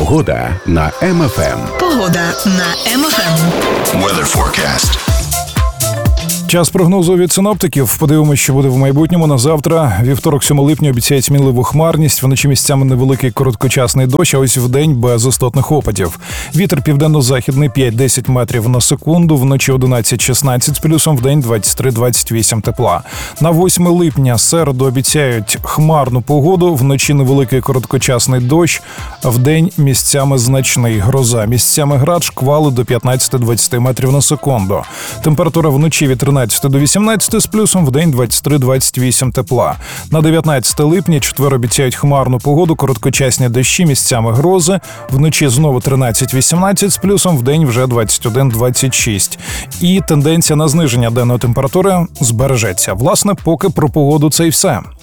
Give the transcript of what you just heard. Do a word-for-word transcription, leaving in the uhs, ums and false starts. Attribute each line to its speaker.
Speaker 1: Погода на Ем Еф Ем.
Speaker 2: Погода на Ем Еф Ем.
Speaker 3: Weather forecast.
Speaker 4: Час прогнозу від синоптиків. Подивимося, що буде в майбутньому. На завтра, вівторок, сьомого липня, обіцяють мінливу хмарність. Вночі місцями невеликий короткочасний дощ, а ось вдень без істотних опадів. Вітер південно-західний п'ять-десять метрів на секунду. Вночі одинадцять-шістнадцять з плюсом, вдень двадцять три двадцять вісім тепла. На восьме липня, середу, обіцяють хмарну погоду. Вночі невеликий короткочасний дощ, вдень місцями значний гроза. Місцями град, шквали до п'ятнадцять-двадцять метрів на секунду. Температура вночі від тринадцяти до вісімнадцяти з плюсом, вдень двадцять три двадцять вісім тепла. На дев'ятнадцяте липня, четвер, обіцяють хмарну погоду, короткочасні дощі, місцями грози. Вночі знову тринадцять-вісімнадцять з плюсом, вдень вже двадцять один двадцять шість. І тенденція на зниження денної температури збережеться. Власне, поки про погоду це й все.